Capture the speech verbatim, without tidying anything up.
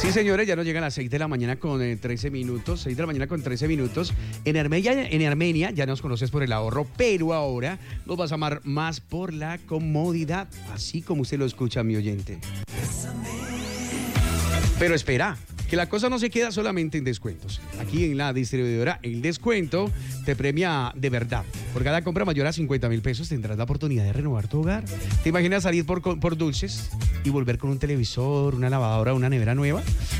Sí, señores, ya nos llegan a las seis de la mañana con eh, trece minutos, seis de la mañana con trece minutos. En Armenia, en Armenia ya nos conoces por el ahorro, pero ahora nos vas a amar más por la comodidad, así como usted lo escucha, mi oyente. Pero espera, que la cosa no se queda solamente en descuentos. Aquí en la distribuidora, el descuento te premia de verdad. Por cada compra mayor a cincuenta mil pesos tendrás la oportunidad de renovar tu hogar. ¿Te imaginas salir por, por dulces y volver con un televisor, una lavadora, una nevera nueva?